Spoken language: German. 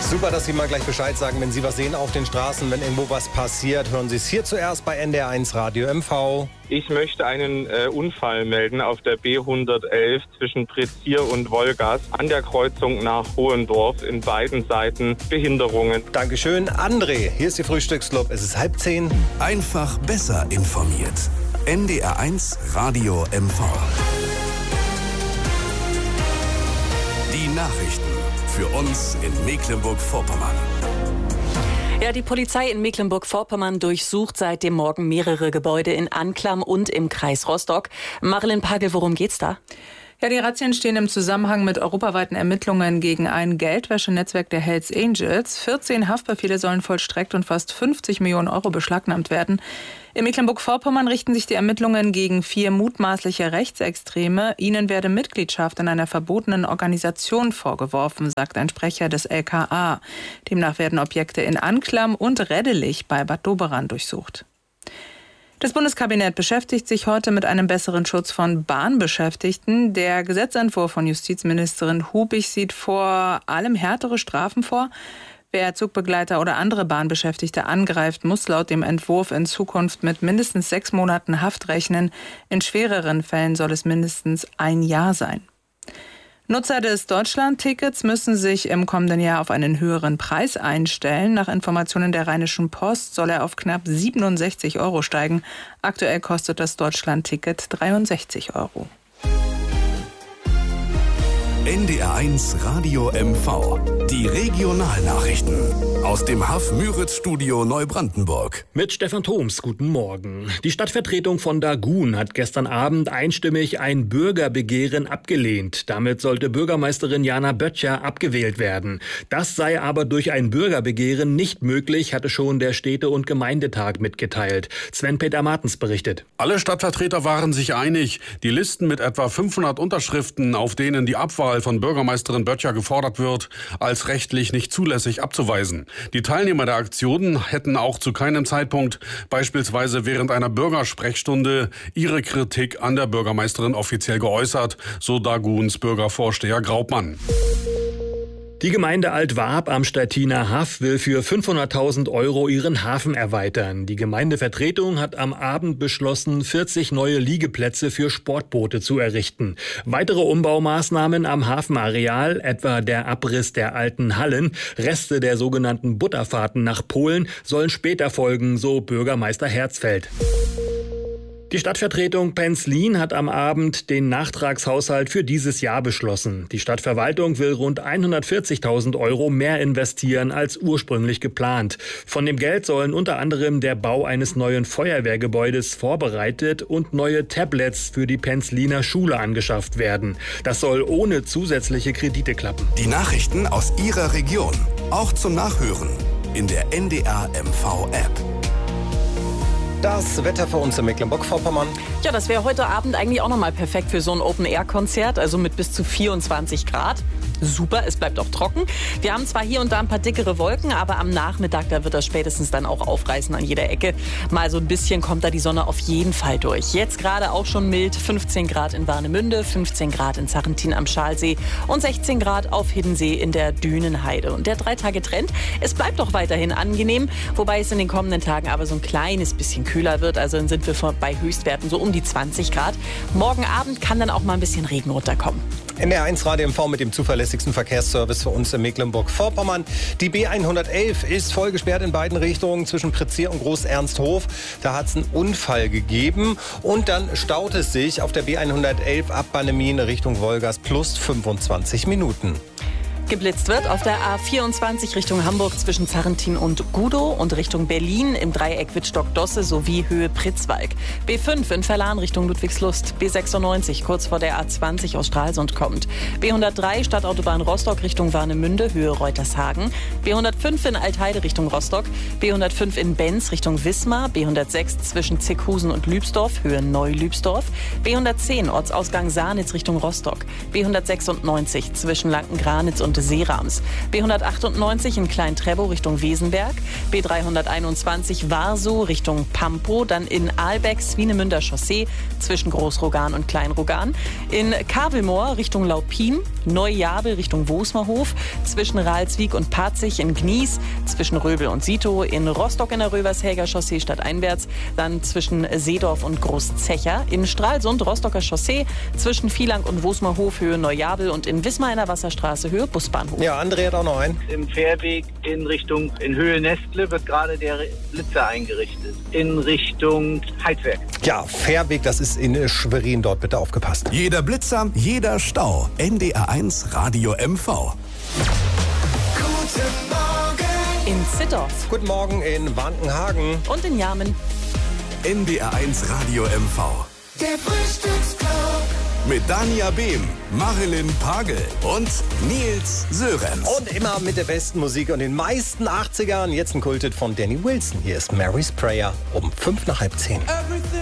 Super, dass Sie mal gleich Bescheid sagen, wenn Sie was sehen auf den Straßen, wenn irgendwo was passiert. Hören Sie es hier zuerst bei NDR1 Radio MV. Ich möchte einen Unfall melden auf der B111 zwischen Prezier und Wolgast an der Kreuzung nach Hohendorf. In beiden Seiten Behinderungen. Dankeschön. André, hier ist die Frühstücksclub. Es ist 9:30. Einfach besser informiert. NDR1 Radio MV. Die Nachrichten für uns in Mecklenburg-Vorpommern. Ja, die Polizei in Mecklenburg-Vorpommern durchsucht seit dem Morgen mehrere Gebäude in Anklam und im Kreis Rostock. Marilyn Pagel, worum geht's da? Ja, die Razzien stehen im Zusammenhang mit europaweiten Ermittlungen gegen ein Geldwäschenetzwerk der Hells Angels. 14 Haftbefehle sollen vollstreckt und fast 50 Millionen Euro beschlagnahmt werden. In Mecklenburg-Vorpommern richten sich die Ermittlungen gegen 4 mutmaßliche Rechtsextreme. Ihnen werde Mitgliedschaft in einer verbotenen Organisation vorgeworfen, sagt ein Sprecher des LKA. Demnach werden Objekte in Anklam und Reddelich bei Bad Doberan durchsucht. Das Bundeskabinett beschäftigt sich heute mit einem besseren Schutz von Bahnbeschäftigten. Der Gesetzentwurf von Justizministerin Hubig sieht vor allem härtere Strafen vor. Wer Zugbegleiter oder andere Bahnbeschäftigte angreift, muss laut dem Entwurf in Zukunft mit mindestens 6 Monaten Haft rechnen. In schwereren Fällen soll es mindestens 1 Jahr sein. Nutzer des Deutschland-Tickets müssen sich im kommenden Jahr auf einen höheren Preis einstellen. Nach Informationen der Rheinischen Post soll er auf knapp 67 Euro steigen. Aktuell kostet das Deutschland-Ticket 63 Euro. NDR1 Radio MV. Die Regionalnachrichten aus dem Haff-Müritz-Studio Neubrandenburg. Mit Stefan Thoms, guten Morgen. Die Stadtvertretung von Dagun hat gestern Abend einstimmig ein Bürgerbegehren abgelehnt. Damit sollte Bürgermeisterin Jana Böttcher abgewählt werden. Das sei aber durch ein Bürgerbegehren nicht möglich, hatte schon der Städte- und Gemeindetag mitgeteilt. Sven-Peter Martens berichtet. Alle Stadtvertreter waren sich einig. Die Listen mit etwa 500 Unterschriften, auf denen die Abwahl von Bürgermeisterin Böttcher gefordert wird, als rechtlich nicht zulässig abzuweisen. Die Teilnehmer der Aktionen hätten auch zu keinem Zeitpunkt, beispielsweise während einer Bürgersprechstunde, ihre Kritik an der Bürgermeisterin offiziell geäußert, so Daguns Bürgervorsteher Graupmann. Die Gemeinde Altwarp am Stettiner Haff will für 500.000 Euro ihren Hafen erweitern. Die Gemeindevertretung hat am Abend beschlossen, 40 neue Liegeplätze für Sportboote zu errichten. Weitere Umbaumaßnahmen am Hafenareal, etwa der Abriss der alten Hallen, Reste der sogenannten Butterfahrten nach Polen, sollen später folgen, so Bürgermeister Herzfeld. Die Stadtvertretung Penzlin hat am Abend den Nachtragshaushalt für dieses Jahr beschlossen. Die Stadtverwaltung will rund 140.000 Euro mehr investieren als ursprünglich geplant. Von dem Geld sollen unter anderem der Bau eines neuen Feuerwehrgebäudes vorbereitet und neue Tablets für die Penzliner Schule angeschafft werden. Das soll ohne zusätzliche Kredite klappen. Die Nachrichten aus Ihrer Region, auch zum Nachhören in der NDR MV App. Das Wetter für uns in Mecklenburg-Vorpommern. Ja, das wäre heute Abend eigentlich auch nochmal perfekt für so ein Open-Air-Konzert, also mit bis zu 24 Grad. Super, es bleibt auch trocken. Wir haben zwar hier und da ein paar dickere Wolken, aber am Nachmittag, da wird das spätestens dann auch aufreißen an jeder Ecke. Mal so ein bisschen kommt da die Sonne auf jeden Fall durch. Jetzt gerade auch schon mild, 15 Grad in Warnemünde, 15 Grad in Sarrentin am Schalsee und 16 Grad auf Hiddensee in der Dünenheide. Und der 3-Tage-Trend, es bleibt doch weiterhin angenehm, wobei es in den kommenden Tagen aber so ein kleines bisschen kühler wird. Also dann sind wir bei Höchstwerten so um die 20 Grad. Morgen Abend kann dann auch mal ein bisschen Regen runterkommen. NDR1 Radio MV mit dem zuverlässigsten Verkehrsservice für uns in Mecklenburg-Vorpommern. Die B111 ist voll gesperrt in beiden Richtungen zwischen Prezier und Groß-Ernsthof. Da hat es einen Unfall gegeben und dann staut es sich auf der B111 ab Bannemin Richtung Wolgast plus 25 Minuten. Geblitzt wird auf der A24 Richtung Hamburg zwischen Sarrentin und Gudow und Richtung Berlin im Dreieck Wittstock-Dosse sowie Höhe Pritzwalk. B5 in Verlan Richtung Ludwigslust. B96 kurz vor der A20 aus Stralsund kommt. B103 Stadtautobahn Rostock Richtung Warnemünde, Höhe Reutershagen. B105 in Altheide Richtung Rostock. B105 in Benz Richtung Wismar. B106 zwischen Zickhusen und Lübsdorf, Höhe Neu-Lübsdorf. B110 Ortsausgang Sahnitz Richtung Rostock. B196 zwischen Lankengranitz und Serams. B198 in Klein-Trebow Richtung Wesenberg. B321 Warsow Richtung Pampow. Dann in Ahlbeck Swinemünder Chaussee zwischen Großrogan und Kleinrogan. In Kavelmoor Richtung Laupin. Neujabel Richtung Wosmerhof. Zwischen Ralswiek und Patzig in Gnies. Zwischen Röbel und Sito. In Rostock in der Rövershäger Chaussee stadteinwärts. Dann zwischen Seedorf und Großzecher. In Stralsund Rostocker Chaussee. Zwischen Vielang und Wosmerhof Höhe Neujabel. Und in Wismar in der Wasserstraße Höhe Busbahnhof. Ja, André hat auch noch einen. Im Fährweg in Höhe Nestle wird gerade der Blitzer eingerichtet. In Richtung Heidwerk. Ja, Fährweg, das ist in Schwerin. Dort bitte aufgepasst. Jeder Blitzer, jeder Stau. NDR1 Radio MV. Guten Morgen. In Zittdorf. Guten Morgen in Wankenhagen. Und in Jarmen. NDR1 Radio MV. Der Frühstücksclub. Mit Dania Behm, Marilyn Pagel und Nils Sörenz. Und immer mit der besten Musik und den meisten 80ern. Jetzt ein Kulthit von Danny Wilson. Hier ist Mary's Prayer um 9:55.